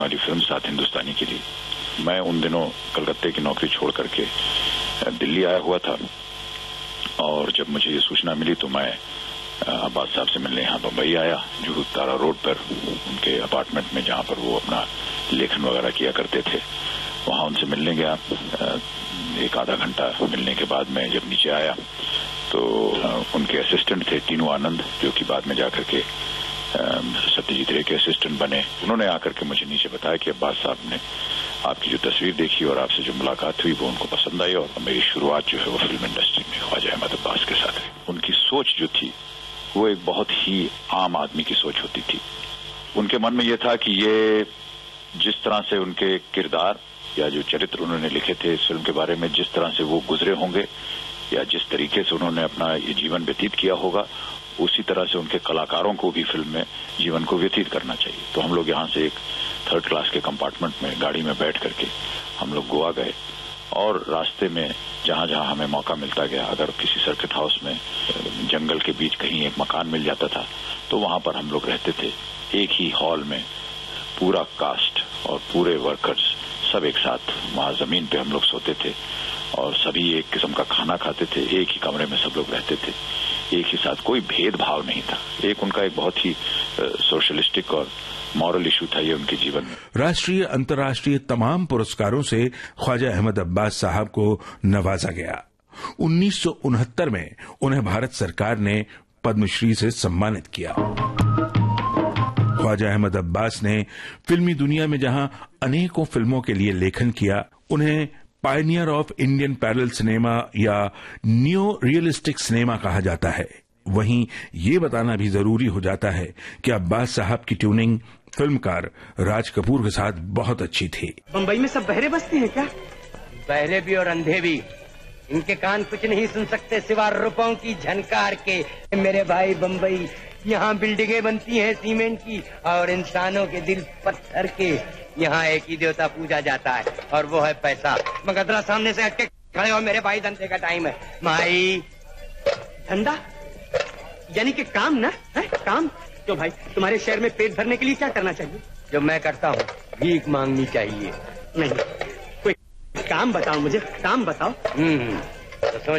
वाली फिल्म साथ हिंदुस्तानी के लिए मैं उन दिनों कलकत्ते की नौकरी छोड़ करके दिल्ली आया हुआ था और जब मुझे ये सूचना मिली तो मैं अब्बास साहब से मिलने यहाँ बम्बई आया, जुहू तारा रोड पर उनके अपार्टमेंट में जहाँ पर वो अपना लेखन वगैरह किया करते थे, वहाँ उनसे मिलने गया। एक आधा घंटा मिलने के बाद मैं जब नीचे आया तो उनके असिस्टेंट थे तीनू आनंद, जो कि बाद में जाकर के सत्यजीत रे के असिस्टेंट बने। उन्होंने आकर के मुझे नीचे बताया कि अब्बास साहब ने आपकी जो तस्वीर देखी और आपसे जो मुलाकात हुई वो उनको पसंद आई और मेरी शुरुआत जो है वो फिल्म इंडस्ट्री में ख्वाजा अहमद अब्बास के साथ हुई। उनकी सोच जो थी वो एक बहुत ही आम आदमी की सोच होती थी। उनके मन में ये था कि ये जिस तरह से उनके किरदार या जो चरित्र उन्होंने लिखे थे इस फिल्म के बारे में, जिस तरह से वो गुजरे होंगे या जिस तरीके से उन्होंने अपना ये जीवन व्यतीत किया होगा, उसी तरह से उनके कलाकारों को भी फिल्म में जीवन को व्यतीत करना चाहिए। तो हम लोग यहाँ से एक 3rd क्लास के कंपार्टमेंट में गाड़ी में बैठ करके हम लोग गोवा गए और रास्ते में जहां जहां हमें मौका मिलता गया, अगर किसी सर्किट हाउस में जंगल के बीच कहीं एक मकान मिल जाता था तो वहां पर हम लोग रहते थे। एक ही हॉल में पूरा कास्ट और पूरे वर्कर्स सब एक साथ वहां जमीन पे हम लोग सोते थे और सभी एक किस्म का खाना खाते थे, एक ही कमरे में सब लोग रहते थे, एक ही साथ, कोई भेदभाव नहीं था। एक उनका एक बहुत ही सोशलिस्टिक और मॉरल इशू था ये उनके जीवन में। राष्ट्रीय अंतर्राष्ट्रीय तमाम पुरस्कारों से ख्वाजा अहमद अब्बास साहब को नवाजा गया। 1969 में उन्हें भारत सरकार ने पद्मश्री से सम्मानित किया। ख्वाजा अहमद अब्बास ने फिल्मी दुनिया में जहां अनेकों फिल्मों के लिए लेखन किया, उन्हें Pioneer of Indian parallel cinema या न्यू रियलिस्टिक सिनेमा कहा जाता है। वहीं ये बताना भी जरूरी हो जाता है कि अब्बास साहब की ट्यूनिंग फिल्मकार राज कपूर के साथ बहुत अच्छी थी। बम्बई में सब बहरे बसते हैं क्या? बहरे भी और अंधे भी, इनके कान कुछ नहीं सुन सकते सिवा रुपयों की झनकार के। मेरे भाई बम्बई, यहाँ बिल्डिंगें बनती हैं सीमेंट की और इंसानों के दिल पत्थर के। यहाँ एक ही देवता पूजा जाता है और वो है पैसा। मगर जरा सामने से हटके खड़े हो मेरे भाई, धंधे का टाइम है। माई धंधा यानी कि काम ना है? काम तो भाई तुम्हारे शहर में पेट भरने के लिए क्या करना चाहिए? जो मैं करता हूँ, भीख मांगनी चाहिए। नहीं, कोई काम बताओ मुझे, काम बताओ। तो समझ